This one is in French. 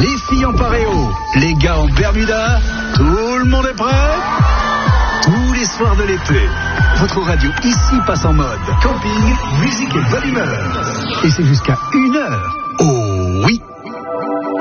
Les filles en paréo, les gars en Bermuda, tout le monde est prêt? Tous les soirs de l'été, votre radio ici passe en mode camping, musique et bonne humeur. Et c'est jusqu'à 1h. Oh.